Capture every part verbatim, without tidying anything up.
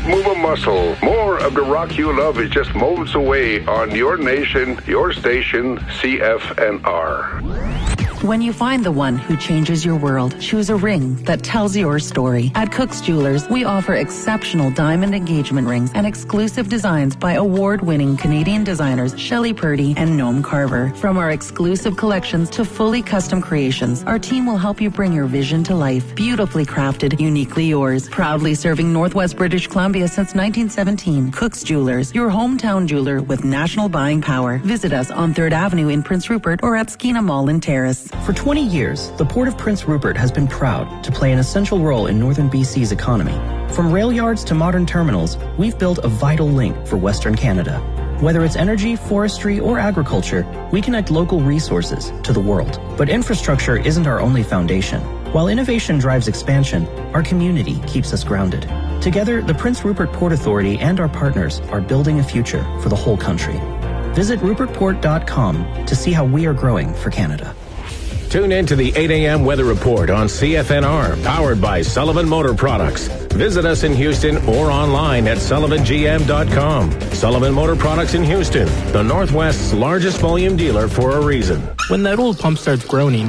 move a muscle. More of the rock you love is just moments away on your nation, your station, C F N R. When you find the one who changes your world, choose a ring that tells your story. At Cook's Jewelers, we offer exceptional diamond engagement rings and exclusive designs by award-winning Canadian designers Shelley Purdy and Noam Carver. From our exclusive collections to fully custom creations, our team will help you bring your vision to life. Beautifully crafted, uniquely yours. Proudly serving Northwest British Columbia since nineteen seventeen. Cook's Jewelers, your hometown jeweler with national buying power. Visit us on third Avenue in Prince Rupert or at Skeena Mall in Terrace. For twenty years, the Port of Prince Rupert has been proud to play an essential role in northern B C's economy. From rail yards to modern terminals, we've built a vital link for Western Canada. Whether it's energy, forestry, or agriculture, we connect local resources to the world. But infrastructure isn't our only foundation. While innovation drives expansion, our community keeps us grounded. Together, the Prince Rupert Port Authority and our partners are building a future for the whole country. Visit rupert port dot com to see how we are growing for Canada. Tune in to the eight a.m. Weather Report on C F N R, powered by Sullivan Motor Products. Visit us in Houston or online at sullivan g m dot com. Sullivan Motor Products in Houston, the Northwest's largest volume dealer for a reason. When that old pump starts groaning,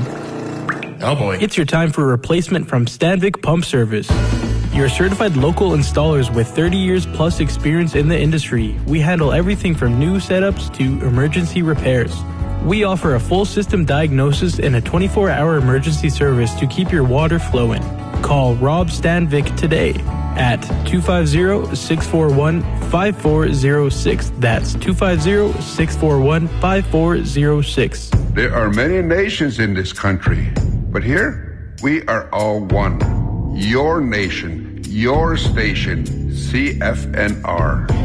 oh boy, it's your time for a replacement from Stanvik Pump Service. Your certified local installers with thirty years plus experience in the industry. We handle everything from new setups to emergency repairs. We offer a full system diagnosis and a twenty-four hour emergency service to keep your water flowing. Call Rob Stanvik today at two five zero, six four one, five four zero six. That's two five zero, six four one, five four zero six. There are many nations in this country, but here we are all one. Your nation, your station, C F N R.